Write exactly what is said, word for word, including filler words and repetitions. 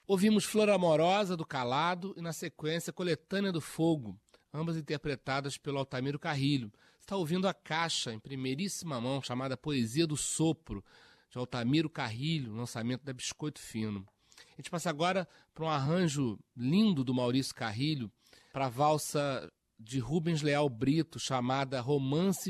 Ouvimos Flor Amorosa, do Calado, e na sequência Coletânea do Fogo, ambas interpretadas pelo Altamiro Carrilho. Você está ouvindo a caixa, em primeiríssima mão, chamada Poesia do Sopro, de Altamiro Carrilho, lançamento da Biscoito Fino. A gente passa agora para um arranjo lindo do Maurício Carrilho, para a valsa de Rubens Leal Brito, chamada Romance